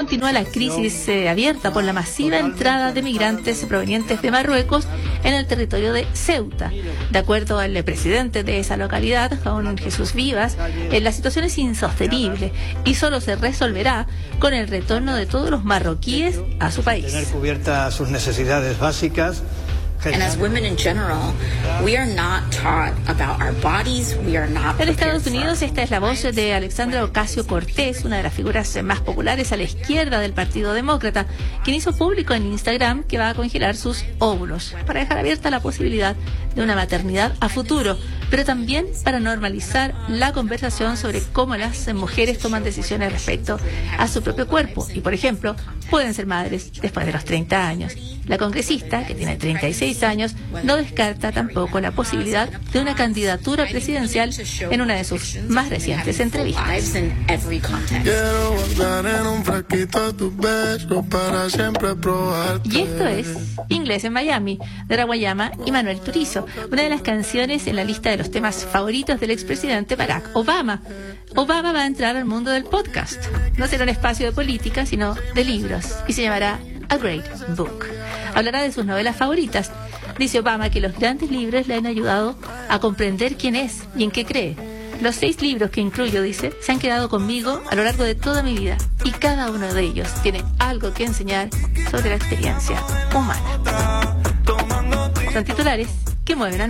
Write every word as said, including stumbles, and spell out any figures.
continúa la crisis eh, abierta por la masiva entrada de migrantes provenientes de Marruecos en el territorio de Ceuta. De acuerdo al presidente de esa localidad, Juan Jesús Vivas, eh, la situación es insostenible y solo se resolverá con el retorno de todos los marroquíes a su país. Tener cubiertas sus necesidades básicas. And as women in general, we are not taught about our bodies, we are not En Estados Unidos, esta es la voz de Alexandra Ocasio-Cortez, una de las figuras más populares a la izquierda del Partido Demócrata, quien hizo público en Instagram que va a congelar sus óvulos para dejar abierta la posibilidad de una maternidad a futuro, pero también para normalizar la conversación sobre cómo las mujeres toman decisiones respecto a su propio cuerpo y, por ejemplo, pueden ser madres después de los treinta años. La congresista, que tiene treinta y seis años, no descarta tampoco la posibilidad de una candidatura presidencial en una de sus más recientes entrevistas. Y esto es Inglés en Miami, de Rawayama y Manuel Turizo, una de las canciones en la lista de los temas favoritos del expresidente Barack Obama. Obama va a entrar al mundo del podcast. No será un espacio de política, sino de libros, y se llamará A Great Book. Hablará de sus novelas favoritas. Dice Obama que los grandes libros le han ayudado a comprender quién es y en qué cree. Los seis libros que incluyo, dice, se han quedado conmigo a lo largo de toda mi vida y cada uno de ellos tiene algo que enseñar sobre la experiencia humana. Son titulares que mueven al